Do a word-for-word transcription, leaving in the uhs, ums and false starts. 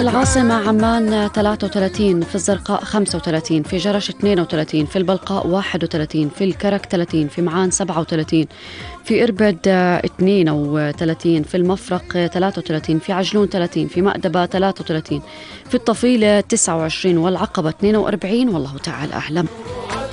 العاصمة عمان ثلاثة وثلاثين، في الزرقاء خمسة وثلاثين، في جرش اثنين وثلاثين، في البلقاء واحد وثلاثين، في الكرك ثلاثين، في معان سبعة وثلاثين، في إربد اثنين وثلاثين، في المفرق ثلاثة وثلاثين، في عجلون ثلاثين، في مأدبة ثلاثة وثلاثين، في الطفيلة تسعة وعشرين، والعقبة اثنين وأربعين. والله تعالى أعلم.